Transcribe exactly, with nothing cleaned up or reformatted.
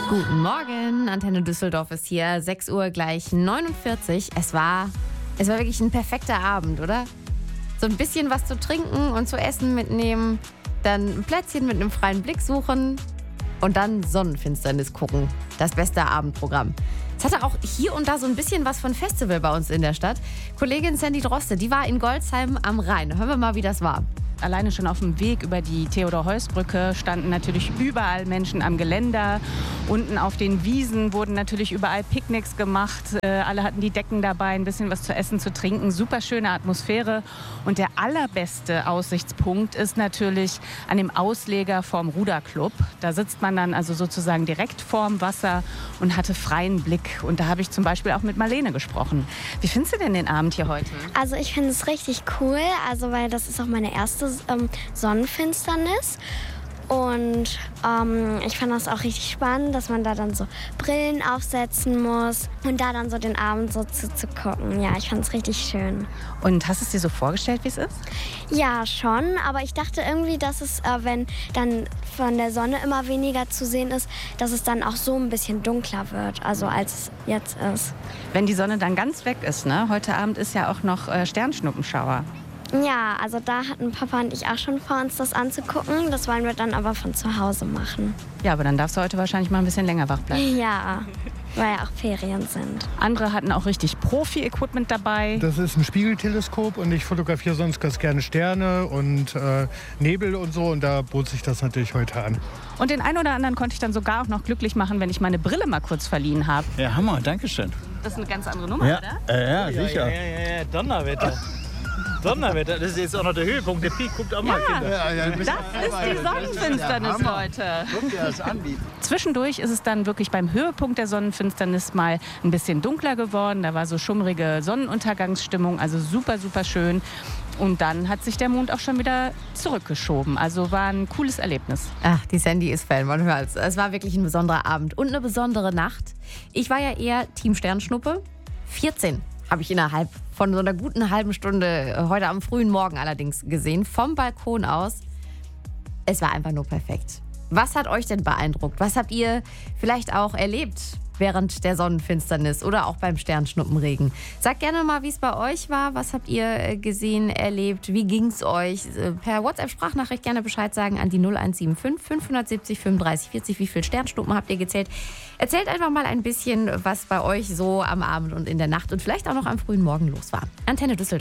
Guten Morgen, Antenne Düsseldorf ist hier, sechs Uhr gleich neunundvierzig. Es war, es war wirklich ein perfekter Abend, oder? So ein bisschen was zu trinken und zu essen mitnehmen, dann ein Plätzchen mit einem freien Blick suchen und dann Sonnenfinsternis gucken. Das beste Abendprogramm. Es hatte auch hier und da so ein bisschen was von Festival bei uns in der Stadt. Kollegin Sandy Droste, die war in Goldsheim am Rhein. Hören wir mal, wie das war. Alleine schon auf dem Weg über die Theodor-Heuss-Brücke standen natürlich überall Menschen am Geländer. Unten auf den Wiesen wurden natürlich überall Picknicks gemacht. Äh, alle hatten die Decken dabei, ein bisschen was zu essen, zu trinken. Super schöne Atmosphäre. Und der allerbeste Aussichtspunkt ist natürlich an dem Ausleger vorm Ruderclub. Da sitzt man dann also sozusagen direkt vorm Wasser und hatte freien Blick. Und da habe ich zum Beispiel auch mit Marlene gesprochen. Wie findest du denn den Abend hier heute? Also ich finde es richtig cool, also weil das ist auch meine erste ähm, Sonnenfinsternis. Und ähm, ich fand das auch richtig spannend, dass man da dann so Brillen aufsetzen muss und da dann so den Abend so zuzugucken. Ja, ich fand es richtig schön. Und hast du es dir so vorgestellt, wie es ist? Ja, schon. Aber ich dachte irgendwie, dass es, äh, wenn dann von der Sonne immer weniger zu sehen ist, dass es dann auch so ein bisschen dunkler wird, also als es jetzt ist. Wenn die Sonne dann ganz weg ist, ne? Heute Abend ist ja auch noch äh, Sternschnuppenschauer. Ja, also da hatten Papa und ich auch schon vor, uns das anzugucken. Das wollen wir dann aber von zu Hause machen. Ja, aber dann darfst du heute wahrscheinlich mal ein bisschen länger wach bleiben. Ja, weil ja auch Ferien sind. Andere hatten auch richtig Profi-Equipment dabei. Das ist ein Spiegelteleskop und ich fotografiere sonst ganz gerne Sterne und äh, Nebel und so. Und da bot sich das natürlich heute an. Und den einen oder anderen konnte ich dann sogar auch noch glücklich machen, wenn ich meine Brille mal kurz verliehen habe. Ja, Hammer, danke schön. Das ist eine ganz andere Nummer, Ja, oder? äh, ja, sicher. Ja, ja, ja, Donnerwetter. Donnerwetter, das ist jetzt auch noch der Höhepunkt. Der Peak guckt auch mal, Kinder. Ja, ja, Das ist die Sonnenfinsternis heute. Guck dir das an. Zwischendurch ist es dann wirklich beim Höhepunkt der Sonnenfinsternis mal ein bisschen dunkler geworden. Da war so schummrige Sonnenuntergangsstimmung, also super, super schön. Und dann hat sich der Mond auch schon wieder zurückgeschoben. Also war ein cooles Erlebnis. Ach, die Sandy ist Fan, man hört's. Es war wirklich ein besonderer Abend und eine besondere Nacht. Ich war ja eher Team Sternschnuppe. vierzehn habe ich innerhalb von so einer guten halben Stunde, heute am frühen Morgen allerdings, gesehen, vom Balkon aus. Es war einfach nur perfekt. Was hat euch denn beeindruckt? Was habt ihr vielleicht auch erlebt während der Sonnenfinsternis oder auch beim Sternschnuppenregen? Sagt gerne mal, wie es bei euch war. Was habt ihr gesehen, erlebt? Wie ging es euch? Per WhatsApp-Sprachnachricht gerne Bescheid sagen an die null eins sieben fünf fünf sieben null fünfunddreißig vierzig. Wie viele Sternschnuppen habt ihr gezählt? Erzählt einfach mal ein bisschen, was bei euch so am Abend und in der Nacht und vielleicht auch noch am frühen Morgen los war. Antenne Düsseldorf.